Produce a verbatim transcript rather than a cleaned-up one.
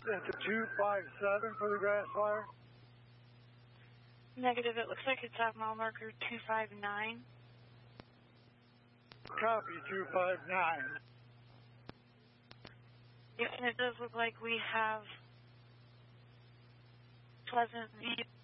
That's a two five seven for the grass fire. Negative, it looks like it's at mile marker two five nine. Copy, two five nine. Yeah, and it does look like we have Pleasant View